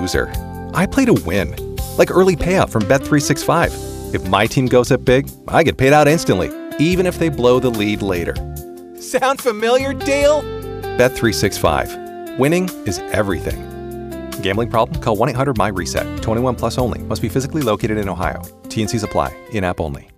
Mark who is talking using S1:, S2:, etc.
S1: loser. I play to win. Like early payout from Bet365. If my team goes up big, I get paid out instantly, even if they blow the lead later. Sound familiar, Dale? Bet365. Winning is everything. Gambling problem? Call 1-800-MY-RESET. 21 plus only. Must be physically located in Ohio. T&Cs apply. In-app only.